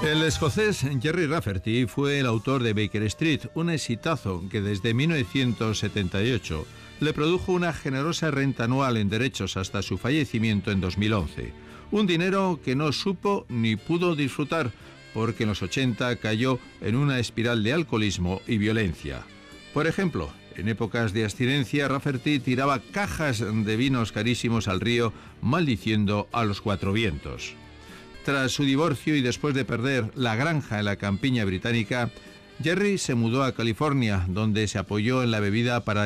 El escocés Gerry Rafferty fue el autor de Baker Street, un exitazo que desde 1978 le produjo una generosa renta anual en derechos hasta su fallecimiento en 2011. Un dinero que no supo ni pudo disfrutar porque en los 80 cayó en una espiral de alcoholismo y violencia. Por ejemplo, en épocas de abstinencia, Rafferty tiraba cajas de vinos carísimos al río, maldiciendo a los cuatro vientos. Tras su divorcio y después de perder la granja en la campiña británica, Gerry se mudó a California, donde se apoyó en la bebida para